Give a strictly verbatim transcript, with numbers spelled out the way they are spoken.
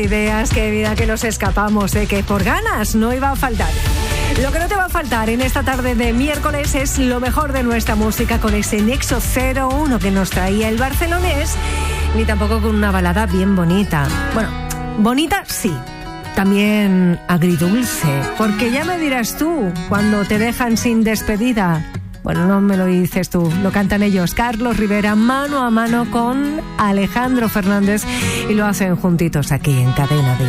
Ideas, qué vida que nos escapamos, ¿eh? Que por ganas no iba a faltar. Lo que no te va a faltar en esta tarde de miércoles es lo mejor de nuestra música con ese Nexo cero uno que nos traía el barcelonés, ni tampoco con una balada bien bonita. Bueno, bonita sí, también agridulce, porque ya me dirás tú cuando te dejan sin despedida. Bueno, no me lo dices tú, lo cantan ellos, Carlos Rivera, mano a mano con Alejandro Fernández, y lo hacen juntitos aquí en Cadena de